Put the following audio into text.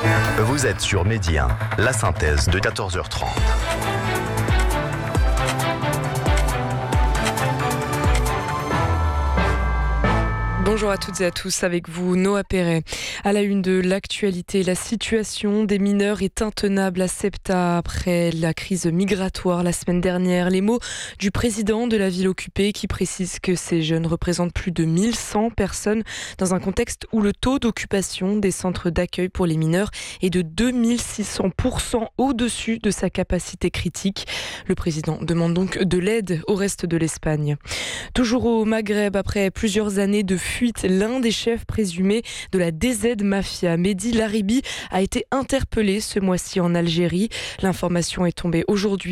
Vous êtes sur Midi 1, la synthèse de 14h30. Bonjour à toutes et à tous, avec vous Noah Perret. À la une de l'actualité, la situation des mineurs est intenable à Ceuta après la crise migratoire la semaine dernière. Les mots du président de la ville occupée qui précise que ces jeunes représentent plus de 1100 personnes dans un contexte où le taux d'occupation des centres d'accueil pour les mineurs est de 2600% au-dessus de sa capacité critique. Le président demande donc de l'aide au reste de l'Espagne. Toujours au Maghreb, après plusieurs années de fuite, l'un des chefs présumés de la DZ Mafia, Mehdi Laribi, a été interpellé ce mois-ci en Algérie. L'information est tombée aujourd'hui